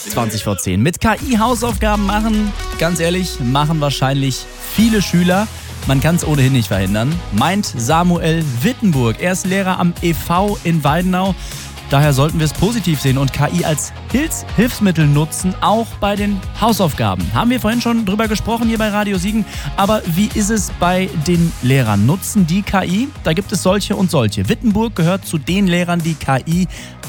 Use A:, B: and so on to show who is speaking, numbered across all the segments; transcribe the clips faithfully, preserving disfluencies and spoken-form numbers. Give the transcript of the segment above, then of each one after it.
A: zwanzig vor zehn. Mit K I Hausaufgaben machen, ganz ehrlich, machen wahrscheinlich viele Schüler. Man kann es ohnehin nicht verhindern, meint Samuel Wittenburg. Er ist Lehrer am E V in Weidenau. Daher sollten wir es positiv sehen und K I als Hilfs- Hilfsmittel nutzen, auch bei den Hausaufgaben. Haben wir vorhin schon drüber gesprochen hier bei Radio Siegen. Aber wie ist es bei den Lehrern? Nutzen die K I? Da gibt es solche und solche. Wittenburg gehört zu den Lehrern, die K I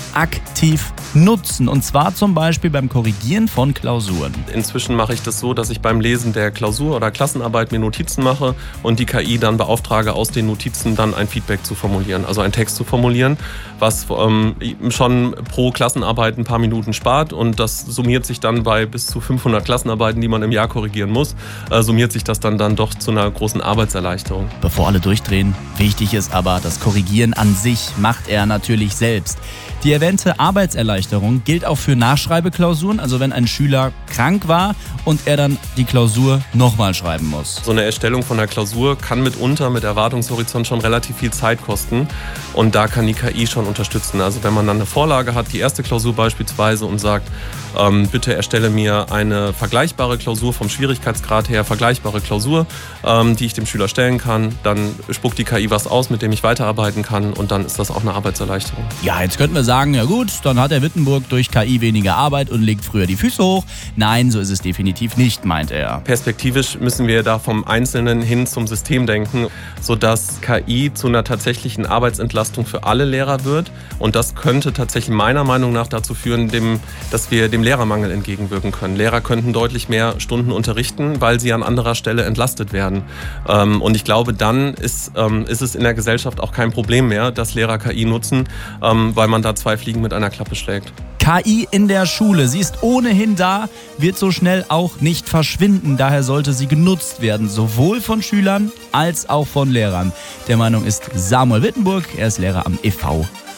A: aktiv nutzen. Und zwar zum Beispiel beim Korrigieren von Klausuren.
B: Inzwischen mache ich das so, dass ich beim Lesen der Klausur oder Klassenarbeit mir Notizen mache und die K I dann beauftrage, aus den Notizen dann ein Feedback zu formulieren, also einen Text zu formulieren, was ähm, schon pro Klassenarbeit ein paar Minuten spart und das summiert sich dann bei bis zu fünfhundert Klassenarbeiten, die man im Jahr korrigieren muss, äh, summiert sich das dann, dann doch zu einer großen Arbeitserleichterung.
A: Bevor alle durchdrehen, wichtig ist aber, das Korrigieren an sich macht er natürlich selbst. Die erwähnte Arbeitserleichterung gilt auch für Nachschreibeklausuren, also wenn ein Schüler krank war und er dann die Klausur nochmal schreiben muss.
B: So eine Erstellung von der Klausur kann mitunter mit Erwartungshorizont schon relativ viel Zeit kosten und da kann die K I schon unterstützen. Also wenn man dann eine Vorlage hat, die erste Klausur beispielsweise und sagt, ähm, bitte erstelle mir eine vergleichbare Klausur vom Schwierigkeitsgrad her, vergleichbare Klausur, ähm, die ich dem Schüler stellen kann, dann spuckt die K I was aus, mit dem ich weiterarbeiten kann und dann ist das auch eine Arbeitserleichterung.
A: Ja, jetzt könnten wir sagen, ja gut, dann hat der Wittenburg durch K I weniger Arbeit und legt früher die Füße hoch. Nein, so ist es definitiv nicht, meint er.
B: Perspektivisch müssen wir da vom Einzelnen hin zum System denken, sodass K I zu einer tatsächlichen Arbeitsentlastung für alle Lehrer wird. Und das könnte tatsächlich meiner Meinung nach dazu führen, dem, dass wir dem Lehrermangel entgegenwirken können. Lehrer könnten deutlich mehr Stunden unterrichten, weil sie an anderer Stelle entlastet werden. Und ich glaube, dann ist, ist es in der Gesellschaft auch kein Problem mehr, dass Lehrer K I nutzen, weil man da zwei Fliegen mit einer Klappe schlägt.
A: K I in der Schule, sie ist ohnehin da, wird so schnell auch nicht verschwinden. Daher sollte sie genutzt werden, sowohl von Schülern als auch von Lehrern. Der Meinung ist Samuel Wittenburg, er ist Lehrer am E V